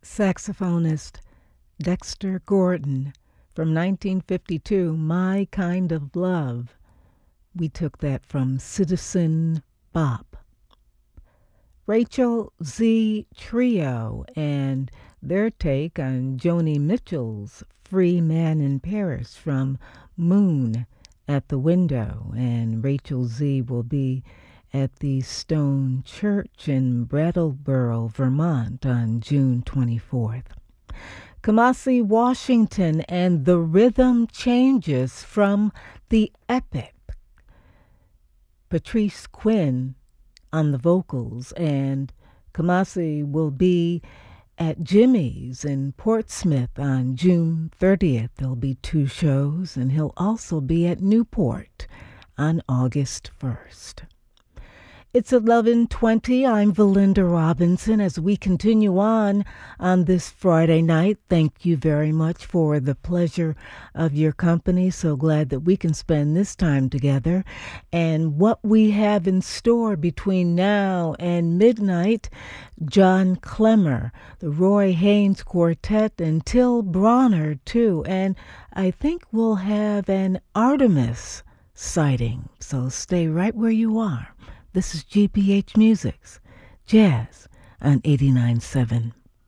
saxophonist Dexter Gordon from 1952, My Kind of Love. We took that from Citizen Bop. Rachel Z Trio and their take on Joni Mitchell's Free Man in Paris from Moon at the Window. And Rachel Z will be at the Stone Church in Brattleboro, Vermont on June 24th. Kamasi Washington and The Rhythm Changes from the epic. Patrice Quinn on the vocals, and Kamasi will be at Jimmy's in Portsmouth on June 30th. There'll be 2 shows, and he'll also be at Newport on August 1st. It's 11:20. I'm Valinda Robinson as we continue on this Friday night. Thank you very much for the pleasure of your company. So glad that we can spend this time together. And what we have in store between now and midnight, John Clemmer, the Roy Haynes Quartet, and Till Bronner, too. And I think we'll have an Artemis sighting. So stay right where you are. This is GPH Music's Jazz on 89.7.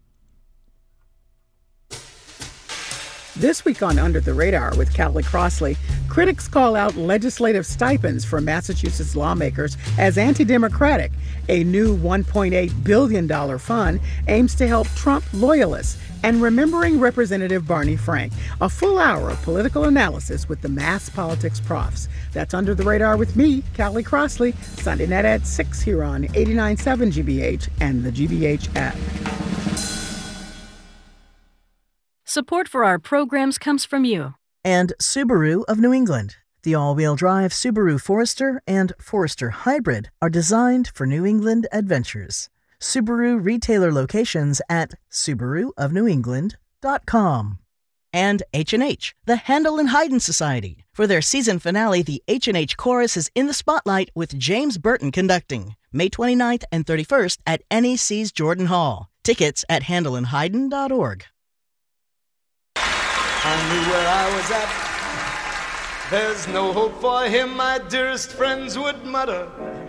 This week on Under the Radar with Callie Crossley, critics call out legislative stipends for Massachusetts lawmakers as anti-democratic. A new $1.8 billion fund aims to help Trump loyalists. And remembering Representative Barney Frank, a full hour of political analysis with the Mass Politics Profs. That's Under the Radar with me, Callie Crossley, Sunday night at 6 here on 89.7 GBH and the GBH app. Support for our programs comes from you. And Subaru of New England. The all-wheel drive Subaru Forester and Forester Hybrid are designed for New England adventures. Subaru retailer locations at SubaruofNewEngland.com. And H&H, the Handel and Haydn Society. For their season finale, the H&H Chorus is in the spotlight with James Burton conducting, May 29th and 31st at NEC's Jordan Hall. Tickets at handelandhaydn.org. I knew where I was at. There's no hope for him, my dearest friends would mutter.